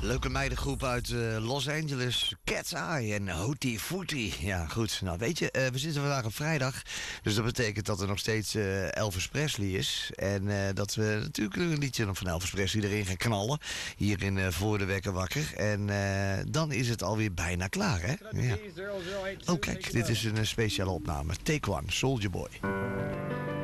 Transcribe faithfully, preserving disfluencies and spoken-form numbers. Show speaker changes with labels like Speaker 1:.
Speaker 1: Leuke meidengroep uit uh, Los Angeles, Cat's Eye en Hootie Footie. Ja, goed. Nou, weet je, uh, we zitten vandaag op vrijdag. Dus dat betekent dat er nog steeds uh, Elvis Presley is. En uh, dat we natuurlijk een liedje van Elvis Presley erin gaan knallen. Hier in uh, Voor de Wekker Wakker. En uh, dan is het alweer bijna klaar, hè? Ja. Oh, kijk, dit is een uh, speciale opname. Take One, Soulja Boy.